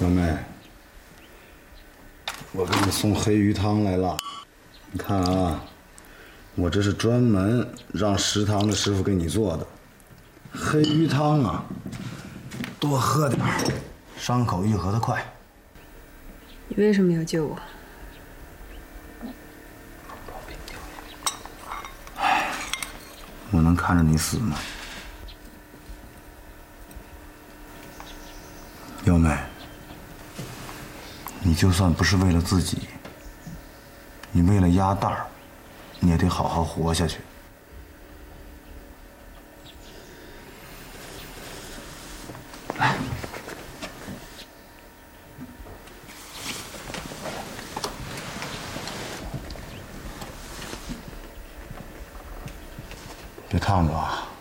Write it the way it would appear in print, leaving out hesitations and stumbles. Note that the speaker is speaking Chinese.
小妹，我给你送黑鱼汤来了。你看啊，我这是专门让食堂的师傅给你做的黑鱼汤啊，多喝点，伤口愈合得快。 你为什么要救我？ 我能看着你死吗？幺妹，你就算不是为了自己，你为了鸭蛋儿，你也得好好活下去。来，别烫着啊。